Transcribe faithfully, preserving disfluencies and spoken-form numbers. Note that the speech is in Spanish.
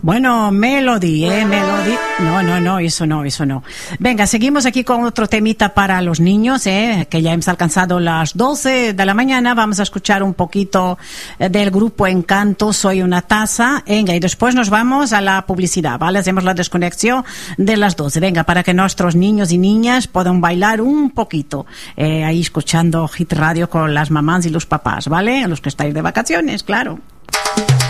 Bueno, Melody, ¿eh? Melody. No, no, no, eso no, eso no. Venga, seguimos aquí con otro temita para los niños, ¿eh? Que ya hemos alcanzado las doce de la mañana. Vamos a escuchar un poquito del grupo Encanto, Soy una taza. Venga, y después nos vamos a la publicidad, ¿vale? Hacemos la desconexión de las doce. Venga, para que nuestros niños y niñas puedan bailar un poquito, eh, ahí escuchando Hit Radio con las mamás y los papás, ¿vale? Los que estáis de vacaciones, claro.